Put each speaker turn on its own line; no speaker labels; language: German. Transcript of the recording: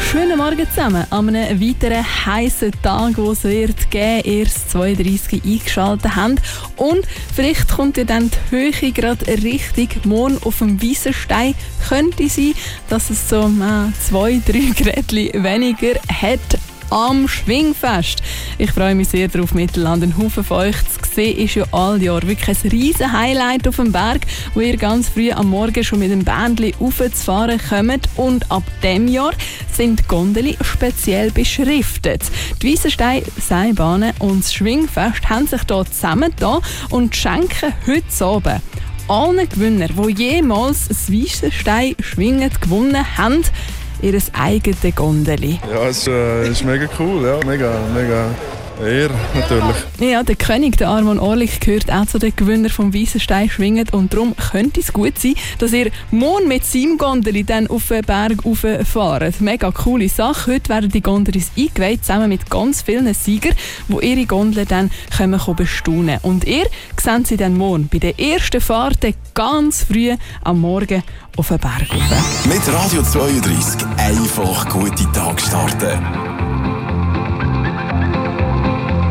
schönen Morgen zusammen an einem weiteren heißen Tag, wo es wird geben, erst 32 eingeschaltet haben. Und vielleicht kommt ja dann die Höhe gerade richtig. Morgen auf dem Weissenstein könnte sein, dass es so 2-3 Grätchen weniger hat am Schwingfest. Ich freue mich sehr darauf, Mittelland einen Haufen von euch zu sehen. Ist ja all Jahr wirklich ein riesen Highlight auf dem Berg, wo ihr ganz früh am Morgen schon mit dem Bändchen raufzufahren kommt. Und ab diesem Jahr sind die Gondeli speziell beschriftet. Die Weissenstein, Seilbahnen und das Schwingfest haben sich hier zusammengetan und schenken heute Abend allen Gewinnern, die jemals das Weissenstein schwingen gewonnen haben, ihr eigenes Gondeli.
Ja, es ist mega cool, ja, mega eher natürlich.
Ja, der König, der Armon Orlik, gehört auch zu den Gewinnern vom Weissenstein schwingen und darum könnte es gut sein, dass ihr morgen mit seinem Gondeli dann auf den Berg rauffahrt. Mega coole Sache. Heute werden die Gondelis eingeweiht, zusammen mit ganz vielen Siegern, die ihre Gondel dann bestaunen. Und ihr seht sie dann morgen bei der ersten Fahrt ganz früh am Morgen auf den Berg rauf.
Mit Radio 32 einfach gute Tag starten.